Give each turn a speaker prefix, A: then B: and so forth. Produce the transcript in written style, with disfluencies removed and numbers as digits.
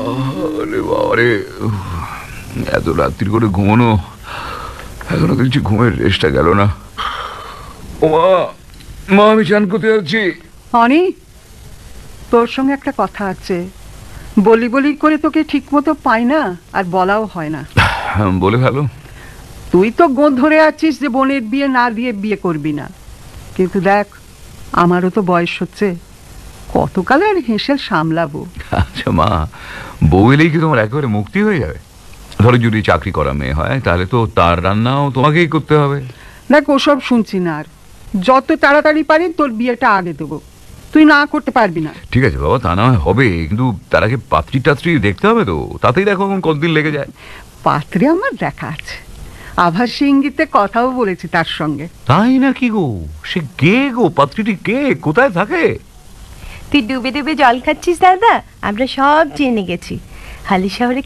A: আরে বাবারে, এত রাত্রি করে ঘুমানো, এখনো দেখছি ঘুমের রেস্টটা গেল না। ও মা, মা আমি চান করতে যাচ্ছি।
B: অনি, তোর সঙ্গে একটা কথা আছে। বলি বলি করে তোকে ঠিক মতো পাই না, আর বলাও হয় না।
A: বলে ভালো।
B: তুই তো গোঁদ ধরে আছিস যে বোনের বিয়ে না দিয়ে বিয়ে করবি না, কিন্তু দেখ আমারও তো বয়স হচ্ছে, কতকাল আর হেসেল সামলাবো।
A: আচ্ছা মা, বউ এলেই কি তোমার একেবারে মুক্তি হয়ে যাবে? ধরো যদি চাকরি করা মেয়ে হয়, তাহলে তো তার রান্নাও তোমাকেই করতে হবে।
B: দেখ ওসব শুনছি না, আর যত তাড়াতাড়ি পারি তোর বিয়েটা আগে দেবো, তুই না করতে পারবি না।
A: ঠিক আছে বাবা, তা না হয় হবে, কিন্তু তার আগে পাত্রী টাত্রী দেখতে হবে তো, তাতেই দেখো এখন কতদিন লেগে যায়।
B: পাত্রে আমার দেখা আছে, আভাসী ইঙ্গিতে কথাও বলেছি তার সঙ্গে।
A: তাই নাকি গো? সে কে গো? পাত্রীটি কে? কোথায় থাকে?
C: তুই ডুবে ডুবে জল খাচ্ছিস দাদা, আমরা সব জেনে গেছি। হালি শহরে